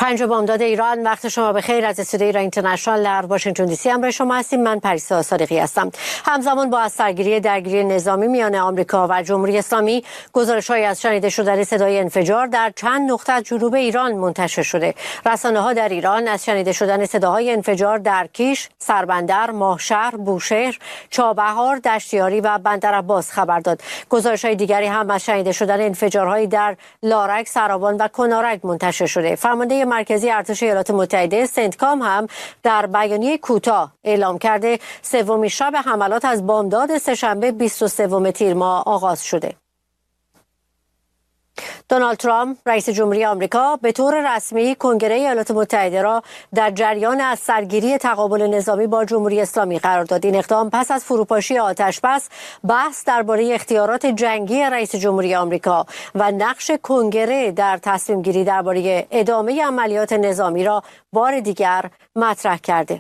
5 بامداد ایران، وقت شما بخیر. از استودیو ایران اینترنشنال در واشنگتن دی سی همراه شما هستیم. من پریسا صادقی هستم. همزمان با از سرگیری درگیری نظامی میان آمریکا و جمهوری اسلامی، گزارش‌هایی از شنیده شدن صدای انفجار در چند نقطه از جنوب ایران منتشر شده. رسانه‌ها در ایران از شنیده شدن صداهای انفجار در کیش، سربندر، ماهشهر، بوشهر، چابهار، دشتیاری و بندرعباس خبر داد. گزارش‌های دیگری هم از شنیده شدن انفجارهایی در لارک، سراوان و کنارک منتشر شده. فرمانده مرکزی ارتش ایالات متحده سنتکام هم در بیانیه کوتاه اعلام کرده سومین شب حملات از بامداد سه‌شنبه 23 تیر ماه آغاز شده. دونالد ترامپ رئیس جمهوری آمریکا به طور رسمی کنگره ایالات متحده را در جریان از سرگیری تقابل نظامی با جمهوری اسلامی قرار داد. این اقدام پس از فروپاشی آتش‌بس، بحث درباره اختیارات جنگی رئیس جمهوری آمریکا و نقش کنگره در تصمیم گیری درباره ادامه عملیات نظامی را بار دیگر مطرح کرده.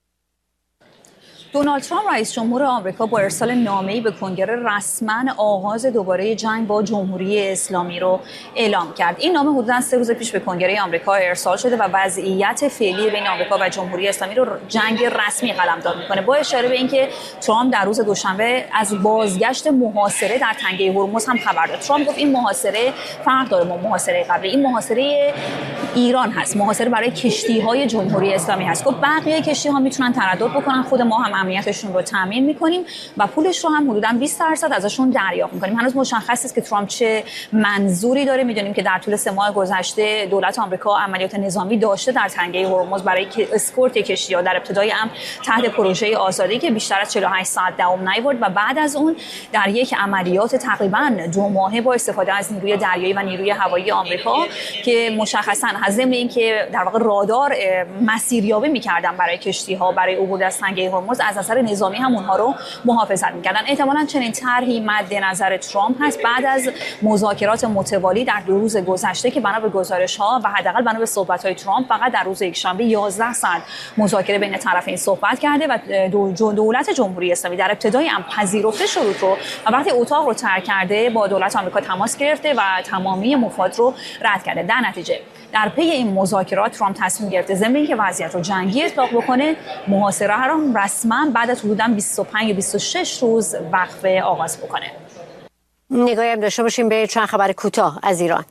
دونالد ترامپ رئیس جمهور آمریکا با ارسال نامه‌ای به کنگره رسما آغاز دوباره جنگ با جمهوری اسلامی رو اعلام کرد. این نامه حدوداً 3 روز پیش به کنگره آمریکا ارسال شده و وضعیت فعلی بین آمریکا و جمهوری اسلامی رو جنگ رسمی قلمداد می‌کنه. با اشاره به اینکه ترامپ در روز دوشنبه از بازگشت محاصره در تنگه هرمز هم خبر داد. ترامپ گفت این محاصره فرق داره با محاصره قبلی. این محاصره ایران هست. محاصره برای کشتی‌های جمهوری اسلامی هست. گفت بقیه کشتی‌ها میتونن تردد بکنن، خود ما هم امنیتشون رو تامین میکنیم و پولش رو هم حدوداً 20% ازشون دریافت میکنیم. هنوز مشخص است که ترامپ چه منظوری داره. میدونیم که در طول 3 ماه گذشته دولت آمریکا عملیات نظامی داشته در تنگه هرمز برای اسکورت کشتی‌ها. در ابتدای امر تحت پروژه آزادی که بیشتر از 48 ساعت دوام نیاورد و بعد از اون در یک عملیات تقریباً 2 ماهه با استفاده از نیروی دریایی و نیروی هوایی آمریکا که مشخصاً ضمن اینکه در واقع رادار مسیریابی می‌کردن برای کشتی‌ها برای عبور از تنگه هرمز، از نظر نظامی هم اونها رو محافظت می‌کردن. احتمالاً چنین طرحی مد نظر ترامپ هست بعد از مذاکرات متوالی در 2 روز گذشته که بنا به گزارش‌ها و حداقل بنا به صحبت‌های ترامپ فقط در روز یکشنبه 11 ساعت مذاکره بین طرفین صحبت کرده و دولت جمهوری اسلامی در ابتدای امر پذیرفته شروط رو و وقتی اتاق رو ترک کرده با دولت آمریکا تماس گرفته و تمامی مفاد رو رد کرده. در نتیجه در پی این مذاکرات ترامپ تصمیم گرفته ضمن اینکه وضعیت رو جنگی اطلاق بکنه، محاصره را رسما بعد از حدوداً 25 یا 26 روز وقفه آغاز بکنه. نگاهی هم داشته باشیم به چند خبر کوتاه از ایران.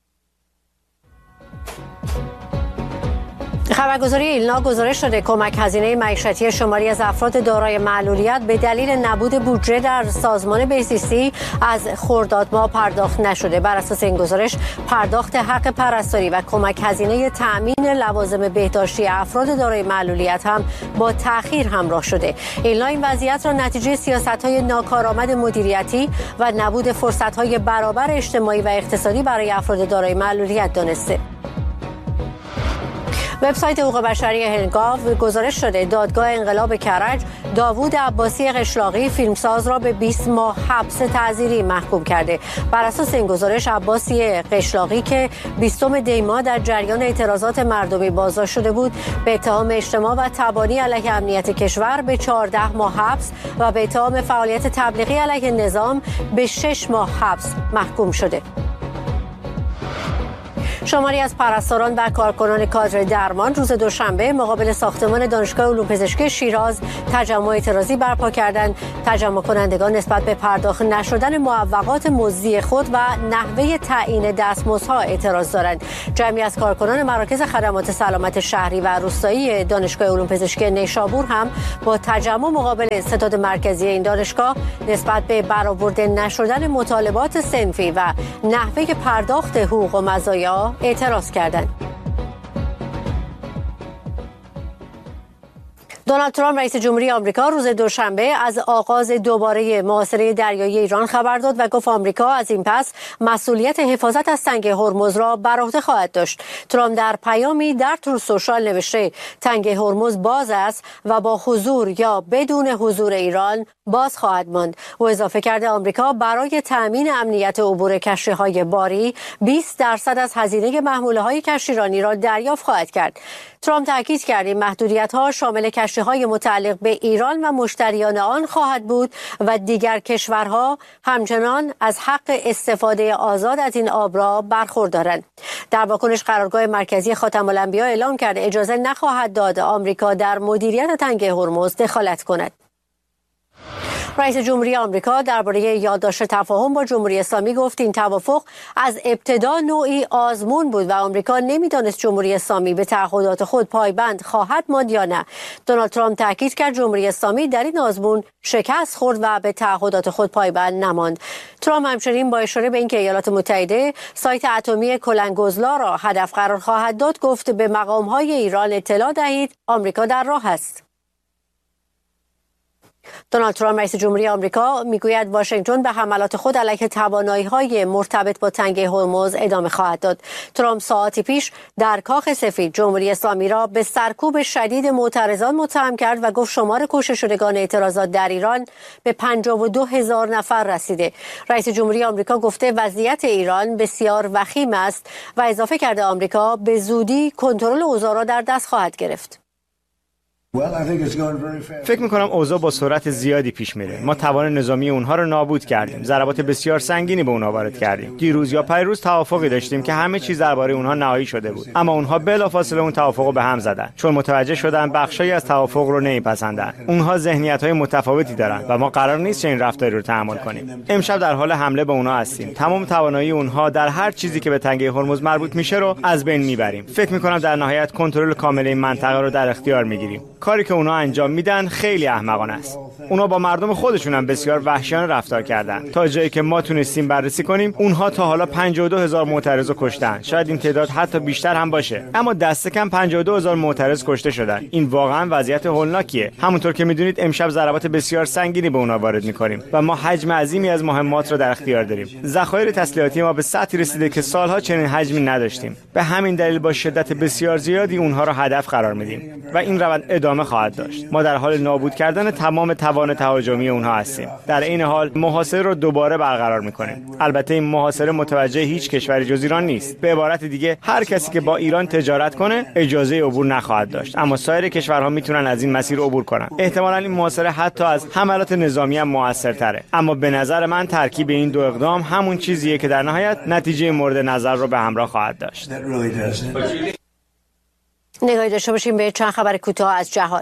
خبرگزاری ایلنا گزارش داده کمک هزینه معیشتی شماری از افراد دارای معلولیت به دلیل نبود بودجه در سازمان بهزیستی از خرداد ماه پرداخت نشده. بر اساس این گزارش پرداخت حق پرستاری و کمک هزینه تأمین لوازم بهداشتی افراد دارای معلولیت هم با تأخیر همراه شده. ایلنا این وضعیت را نتیجه سیاست‌های ناکارآمد مدیریتی و نبود فرصت‌های برابر اجتماعی و اقتصادی برای افراد دارای معلولیت دانسته. وبسایت حقوق بشری هنگاو گزارش شده دادگاه انقلاب کرج داوود عباسی قشلاقی فیلمساز را به 20 ماه حبس تعزیری محکوم کرده. بر اساس این گزارش عباسی قشلاقی که 20 دی ماه در جریان اعتراضات مردمی بازداشت شده بود، به اتهام اجتماع و تبانی علیه امنیت کشور به 14 ماه حبس و به اتهام فعالیت تبلیغی علیه نظام به 6 ماه حبس محکوم شده. شماری از پرستاران و کارکنان کادر درمان روز دوشنبه مقابل ساختمان دانشگاه علوم پزشکی شیراز تجمع اعتراضی برپا کردند. تجمع کنندگان نسبت به پرداخت نشدن معوقات مزدی خود و نحوه تعیین دستمزدها اعتراض دارند. جمعی از کارکنان مراکز خدمات سلامت شهری و روستایی دانشگاه علوم پزشکی نیشابور هم با تجمع مقابل ستاد مرکزی این دانشگاه نسبت به برآورده نشدن مطالبات صنفی و نحوه پرداخت حقوق و مزایا اعتراض کردند. دونالد ترامپ رئیس جمهوری آمریکا روز دوشنبه از آغاز دوباره محاصره دریایی ایران خبر داد و گفت آمریکا از این پس مسئولیت حفاظت از تنگه هرمز را بر عهده خواهد داشت. ترامپ در پیامی در تروث سوشال نوشته تنگه هرمز باز است و با حضور یا بدون حضور ایران باز خواهد ماند. او اضافه کرده آمریکا برای تأمین امنیت عبور کشتی‌های باری 20% از هزینه محموله‌های کشتیرانی را دریافت خواهد کرد. ترامپ تاکید کرد این محدودیت‌ها شامل کشتی نقشه‌های متعلق به ایران و مشتریان آن خواهد بود و دیگر کشورها همچنان از حق استفاده آزاد از این آب را برخوردارند. در واکنش قرارگاه مرکزی خاتم الانبیا اعلام کرده اجازه نخواهد داد آمریکا در مدیریت تنگه هرمز دخالت کند. رئیس جمهوری آمریکا درباره یادداشت تفاهم با جمهوری اسلامی گفت این توافق از ابتدا نوعی آزمون بود و آمریکا نمیدانست جمهوری اسلامی به تعهدات خود پایبند خواهد ماند یا نه. دونالد ترامپ تاکید کرد جمهوری اسلامی در این آزمون شکست خورد و به تعهدات خود پایبند نماند. ترامپ همچنین با اشاره به اینکه ایالات متحده سایت اتمی کلنگوزلا را هدف قرار خواهد داد گفت به مقام‌های ایران اطلاع دهید آمریکا در راه است. دونالد ترامپ رئیس جمهوری آمریکا میگوید واشنگتن به حملات خود علیه توانایی‌های مرتبط با تنگه هرمز ادامه خواهد داد. ترامپ ساعتی پیش در کاخ سفید جمهوری اسلامی را به سرکوب شدید معترضان متهم کرد و گفت شمار کشته شدگان اعتراضات در ایران به 52,000 نفر رسیده. رئیس جمهوری آمریکا گفته وضعیت ایران بسیار وخیم است و اضافه کرده آمریکا به زودی کنترل اوضاع را در دست خواهد گرفت. فکر می‌کنم اوضاع با سرعت زیادی پیش میره. ما توان نظامی اونها رو نابود کردیم. ضربات بسیار سنگینی به اونها وارد کردیم. دیروز یا پیروز توافقی داشتیم که همه چیز درباره اونها نهایی شده بود. اما اونها بلافاصله اون توافق رو به هم زدن. چون متوجه شدن بخشایی از توافق رو نمیپسندن. اونها ذهنیت‌های متفاوتی دارن و ما قرار نیست چنین رفتاری رو تحمل کنیم. امشب در حال حمله به اونها هستیم. تمام توانایی اونها در هر چیزی که به تنگه هرمز مربوط میشه رو از بین میبریم. فکر می‌کنم در نهایت کنترل کامل این منطقه رو در اختیار میگیریم. کاری که اونا انجام میدن خیلی احمقانه است. اونا با مردم خودشون هم بسیار وحشیانه رفتار کردن. تا جایی که ما تونستیم بررسی کنیم اونها تا حالا 52,000 معترض کشتن. شاید این تعداد حتی بیشتر هم باشه. اما دست کم 52,000 معترض کشته شدن. این واقعا وضعیت هولناکیه. همونطور که میدونید امشب ضربات بسیار سنگینی به اونا وارد میکنیم و ما حجم عظیمی از مهمات رو در اختیار داریم. ذخایر تسلیحاتی ما به سطحی رسیده که سالها چنین حجمی نداشتیم. به همین دلیل با شدت بسیار زیادی اونها رو هدف قرار میدیم و این روند ادامه خواهد داشت. ما در حال نابود کردن تمام توان تهاجمی اونها هستیم. در این حال محاصره رو دوباره برقرار میکنیم. البته این محاصره متوجه هیچ کشوری جز ایران نیست. به عبارت دیگه هر کسی که با ایران تجارت کنه اجازه عبور نخواهد داشت. اما سایر کشورها میتونن از این مسیر عبور کنن. احتمالاً این محاصره حتی از حملات نظامی هم موثرتره. اما به نظر من ترکیب این دو اقدام همون چیزیه که در نهایت نتیجه مورد نظر رو به همراه خواهد داشت. نگاهی داشته باشیم به چند خبر کوتاه از جهان.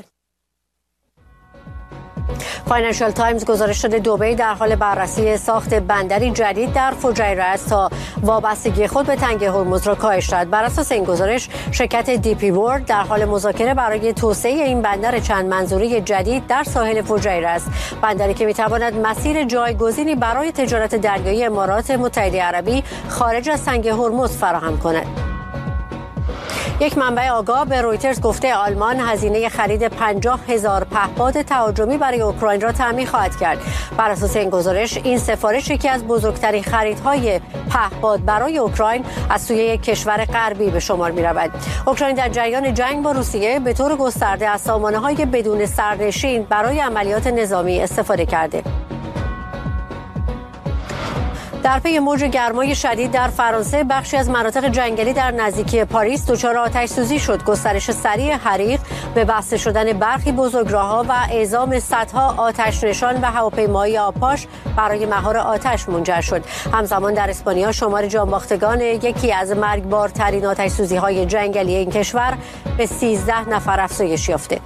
فاینانشال تایمز گزارش داده دبی در حال بررسی ساخت بندری جدید در فجیره است تا وابستگی خود به تنگه هرمز را کاهش دهد. بر اساس این گزارش شرکت دی پی ورلد در حال مذاکره برای توسعه این بندر چند منظوره جدید در ساحل فجیره است. بندری که میتواند مسیر جایگزینی برای تجارت دریایی امارات متحده عربی خارج از تنگه هرمز فراهم کند. یک منبع آگاه به رویترز گفته آلمان هزینه خرید 50,000 پهپاد تهاجمی برای اوکراین را تامین خواهد کرد. بر اساس این گزارش این سفارش یکی از بزرگترین خریدهای پهپاد برای اوکراین از سوی یک کشور غربی به شمار می‌رود. اوکراین در جریان جنگ با روسیه به طور گسترده از سامانه‌های بدون سرنشین برای عملیات نظامی استفاده کرده. در پی موج گرمای شدید در فرانسه بخشی از مناطق جنگلی در نزدیکی پاریس دچار آتش‌سوزی شد. گسترش سریع حریق به بسته شدن برخی بزرگراه‌ها و اعزام صدها آتش نشان و هواپیماهای آبپاش برای مهار آتش منجر شد. همزمان در اسپانیا شمار جانباختگان یکی از مرگبارترین آتش‌سوزی‌های جنگلی این کشور به 13 نفر افزایش یافته.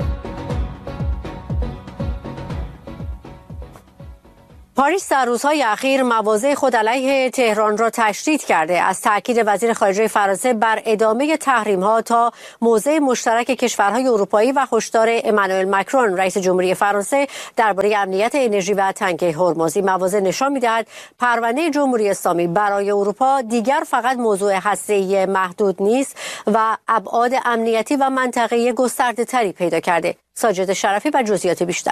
پاریس در روزهای اخیر مواضع خود علیه تهران را تشدید کرده. از تاکید وزیر خارجه فرانسه بر ادامه تحریم‌ها تا موضع مشترک کشورهای اروپایی و هشدار امانوئل مکرون رئیس جمهوری فرانسه درباره امنیت انرژی و تنگه هرمز. این مواضع نشان می‌دهد پرونده جمهوری اسلامی برای اروپا دیگر فقط موضوع هسته‌ای محدود نیست و ابعاد امنیتی و منطقه‌ای گسترده‌تری پیدا کرده. ساجد شرفی و جزئیات بیشتر.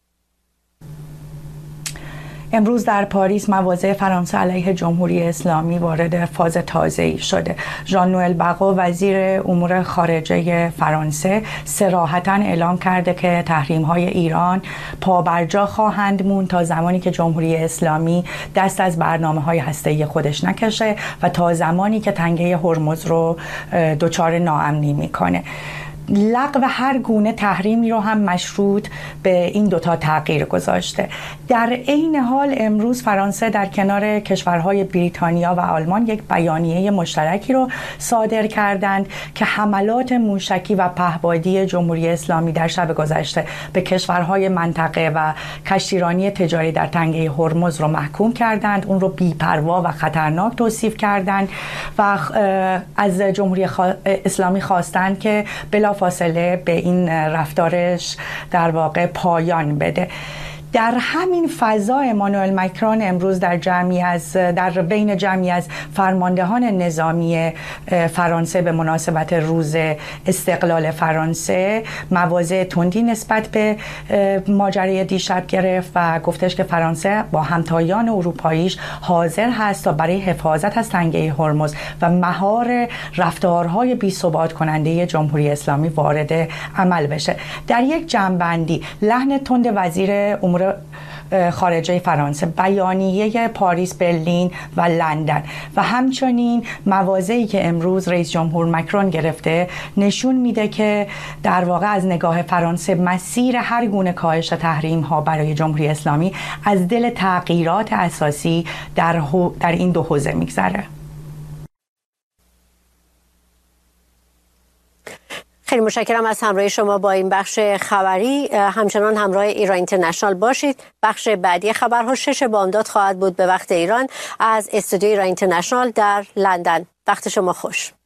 امروز در پاریس مواضع فرانسه علیه جمهوری اسلامی وارد فاز تازه‌ای شده. ژان نوئل باغو وزیر امور خارجه فرانسه صراحتاً اعلام کرده که تحریم‌های ایران پابرجا خواهند موند تا زمانی که جمهوری اسلامی دست از برنامه‌های هسته‌ای خودش نکشه و تا زمانی که تنگه هرمز رو دچار ناامنی میکنه. لغو هر گونه تحریمی رو هم مشروط به این دوتا تغییر گذاشته. در عین حال امروز فرانسه در کنار کشورهای بریتانیا و آلمان یک بیانیه مشترکی رو صادر کردند که حملات موشکی و پهپادی جمهوری اسلامی در شب گذشته به کشورهای منطقه و کشتیرانی تجاری در تنگه هرمز رو محکوم کردند، اون رو بی‌پروا و خطرناک توصیف کردند و از جمهوری اسلامی خواستند که بلافاصله به این رفتارش در واقع پایان بده. در همین فضا امانوئل مکرون امروز در بین جمعی از فرماندهان نظامی فرانسه به مناسبت روز استقلال فرانسه مواضع تندی نسبت به ماجرای دیشب گرفت و گفتش که فرانسه با همتایان اروپاییش حاضر هست تا برای حفاظت از تنگه هرمز و مهار رفتارهای بی‌ثبات کننده جمهوری اسلامی وارد عمل بشه. در یک جمع‌بندی لحن تند وزیر امور خارجه فرانسه، بیانیه پاریس، برلین و لندن و همچنین مواضعی که امروز رئیس جمهور مکرون گرفته نشون میده که در واقع از نگاه فرانسه مسیر هر گونه کاهش تحریم ها برای جمهوری اسلامی از دل تغییرات اساسی در این دو حوزه میگذره. خیلی متشکرم از همراهی شما با این بخش خبری. همچنان همراه ایران اینترنشنال باشید. بخش بعدی خبرها 6 بامداد خواهد بود به وقت ایران از استودیوی ایران اینترنشنال در لندن. وقت شما خوش.